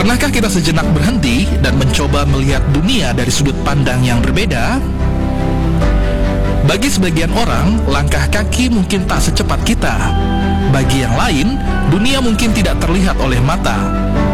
Pernahkah kita sejenak berhenti dan mencoba melihat dunia dari sudut pandang yang berbeda? Bagi sebagian orang, langkah kaki mungkin tak secepat kita. Bagi yang lain, dunia mungkin tidak terlihat oleh mata.